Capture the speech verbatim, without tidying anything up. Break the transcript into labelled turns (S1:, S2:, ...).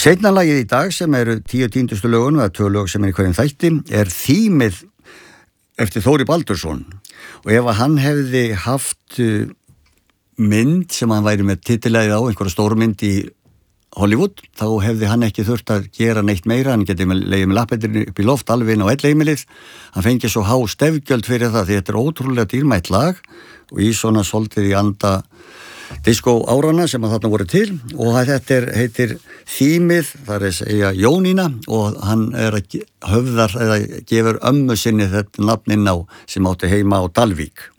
S1: Seinna lagið í dag sem eru tíu tíndustu lögun eða tvö lög sem er í hverjum þætti er Þýmið eftir Þóri Baldursson og ef að hann hefði haft mynd sem hann væri með titilæðið á einhverja stórmynd í Hollywood þá hefði hann ekki þurft að gera neitt meira, hann geti legið með lappetinu upp í loft alveg inn á elleimilið, hann fengi svo há stefgjöld fyrir það því þetta er ótrúlega dýrmætt lag og í svona svolítið í anda disco árana sem að þarna voru til og þetta er, heitir Þýmið, það er að segja Jónína og hann er að höfðar eða gefur ömmu sinni þetta nafn inn á sem átti heima á Dalvík.